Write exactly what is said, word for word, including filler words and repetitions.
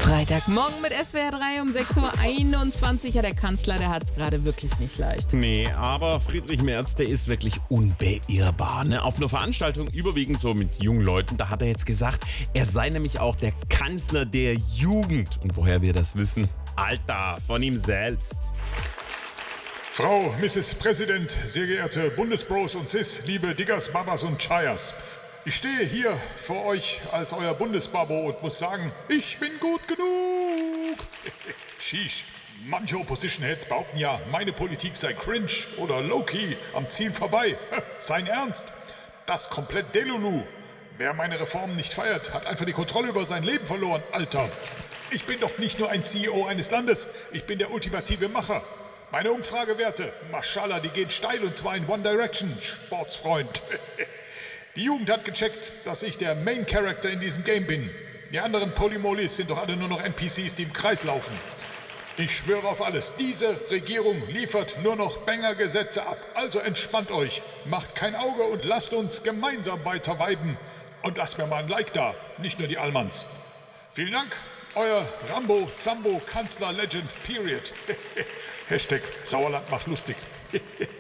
Freitagmorgen mit S W R drei um sechs Uhr einundzwanzig. Ja, der Kanzler, der hat es gerade wirklich nicht leicht. Nee, aber Friedrich Merz, der ist wirklich unbeirrbar. Ne? Auf einer Veranstaltung, überwiegend so mit jungen Leuten, da hat er jetzt gesagt, er sei nämlich auch der Kanzler der Jugend. Und woher wir das wissen? Alter, von ihm selbst. Frau Misses Präsident, sehr geehrte Bundesbros und Sis, liebe Diggers, Babas und Chayas. Ich stehe hier vor euch als euer Bundesbabo und muss sagen, ich bin gut genug. Sheesh, manche Opposition-Heads behaupten ja, meine Politik sei cringe oder low-key, am Ziel vorbei. Sein Ernst? Das komplett Delulu. Wer meine Reformen nicht feiert, hat einfach die Kontrolle über sein Leben verloren, Alter. Ich bin doch nicht nur ein C E O eines Landes, ich bin der ultimative Macher. Meine Umfragewerte, Mashallah, die gehen steil und zwar in One Direction, Sportsfreund. Die Jugend hat gecheckt, dass ich der Main Character in diesem Game bin. Die anderen Polymolis sind doch alle nur noch N P Cs, die im Kreis laufen. Ich schwöre auf alles, diese Regierung liefert nur noch Banger-Gesetze ab. Also entspannt euch, macht kein Auge und lasst uns gemeinsam weiter viben. Und lasst mir mal ein Like da, nicht nur die Allmanns. Vielen Dank, euer Rambo Zambo Kanzler Legend, period. Hashtag Sauerland macht lustig.